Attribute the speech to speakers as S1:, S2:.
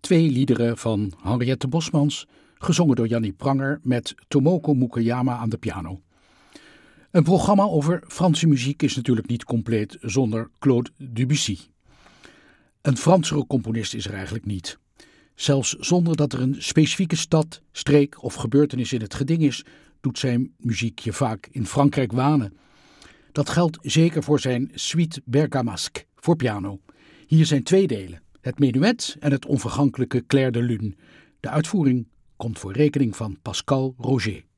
S1: 2 liederen van Henriette Bosmans, gezongen door Jannie Pranger met Tomoko Mukayama aan de piano. Een programma over Franse muziek is natuurlijk niet compleet zonder Claude Debussy. Een Fransere componist is er eigenlijk niet. Zelfs zonder dat er een specifieke stad, streek of gebeurtenis in het geding is, doet zijn muziek je vaak in Frankrijk wanen. Dat geldt zeker voor zijn Suite Bergamasque voor piano. Hier zijn 2 delen, het menuet en het onvergankelijke Clair de Lune. De uitvoering komt voor rekening van Pascal Roger.